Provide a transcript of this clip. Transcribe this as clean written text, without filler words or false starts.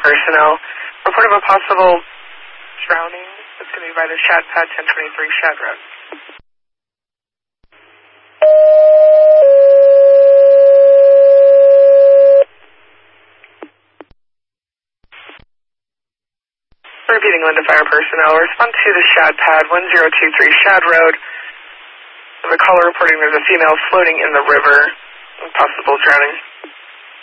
personnel. Report of a possible drowning. It's going to be by the Shad Pad 1023 Shad Road. Repeating, Linda Fire personnel. Respond to the Shad Pad 1023 Shad Road. The caller reporting there's a female floating in the river. Possible drowning.